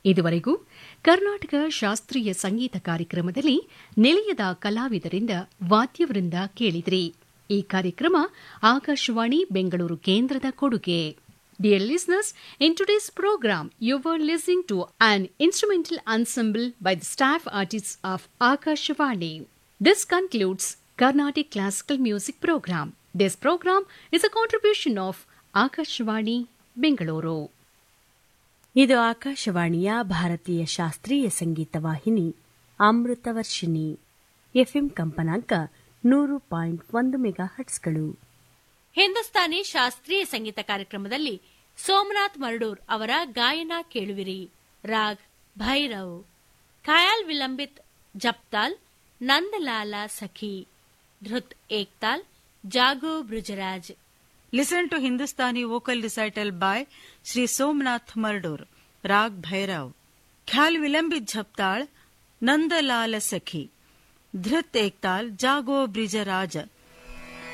ಇದುವರೆಗೂ ಕರ್ನಾಟಕ ಶಾಸ್ತ್ರೀಯ ಸಂಗೀತ ಕಾರ್ಯಕ್ರಮದಲ್ಲಿ ನಿಲಯದ ಕಲಾವಿದರಿಂದ ವಾದ್ಯವೃಂದ ಕೇಳಿದ್ರಿ. ಈ ಕಾರ್ಯಕ್ರಮ ಆಕಾಶವಾಣಿ ಬೆಂಗಳೂರು ಕೇಂದ್ರದ ಕೊಡುಗೆ. Dear listeners, in today's program, you were listening to an instrumental ensemble by the staff artists of Akashvani. This concludes Carnatic Classical Music Program. This program is a contribution of Akashvani, Bengaluru. ಇದು ಆಕಾಶವಾಣಿಯ ಭಾರತೀಯ ಶಾಸ್ತ್ರೀಯ ಸಂಗೀತ ವಾಹಿನಿ Amritavarshini. FM ಕಂಪನಾಂಕ 100.1 ಮೆಗಾಹರ್ಟ್ಸ್ಗಳು. ಹಿಂದೂಸ್ತಾನಿ ಶಾಸ್ತ್ರೀಯ ಸಂಗೀತ ಕಾರ್ಯಕ್ರಮದಲ್ಲಿ ಸೋಮನಾಥ್ ಮರಡೂರ್ ಅವರ ಗಾಯನ ಕೇಳುವಿರಿ. ರಾಗ್ ಭೈರವ್, ಖಯಾಲ್ ವಿಲಂಬಿತ್ ಜಪ್ತಾಲ್, ನಂದಲಾಲ ಸಖಿ, ಧೃತ್ Ektaal, Jago ಬ್ರುಜರಾಜ್. Listen to Hindustani vocal recital by Sri Somnath Mardur. Rag Bhairav. Khyal Vilambit Jhaptal, Nanda Lal Sakhi. Dhrit Ektal, Jago Brijaraj.